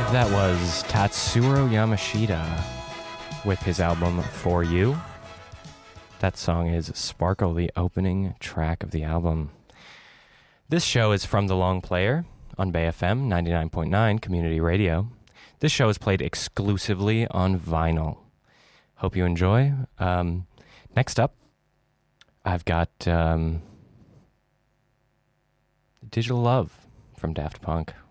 That was Tatsuro Yamashita with his album For You. That song is Sparkle, the opening track of the album. This show is from The Long Player on Bay FM 99.9 Community Radio. This show is played exclusively on vinyl. Hope you enjoy. Next up, I've got Digital Love from Daft Punk.